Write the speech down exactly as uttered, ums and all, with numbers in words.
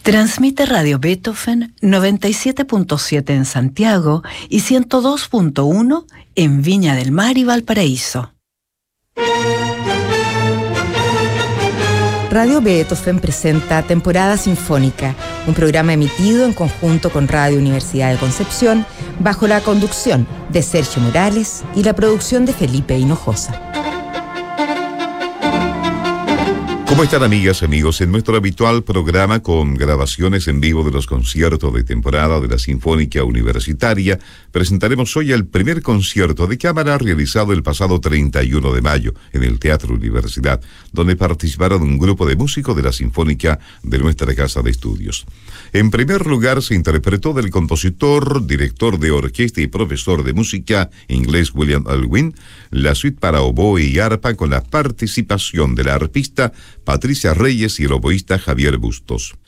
Transmite Radio Beethoven noventa y siete punto siete en Santiago y ciento dos punto uno en Viña del Mar y Valparaíso. Radio Beethoven presenta Temporada Sinfónica, un programa emitido en conjunto con Radio Universidad de Concepción, bajo la conducción de Sergio Morales y la producción de Felipe Hinojosa. ¿Cómo están, amigas y amigos? En nuestro habitual programa con grabaciones en vivo de los conciertos de temporada de la Sinfónica Universitaria, presentaremos hoy el primer concierto de cámara realizado el pasado treinta y uno de mayo en el Teatro Universidad, donde participaron un grupo de músicos de la Sinfónica de nuestra Casa de Estudios. En primer lugar, se interpretó del compositor, director de orquesta y profesor de música inglés William Elwin, la suite para oboe y arpa con la participación de la arpista Patricia Reyes y el oboísta Javier Bustos.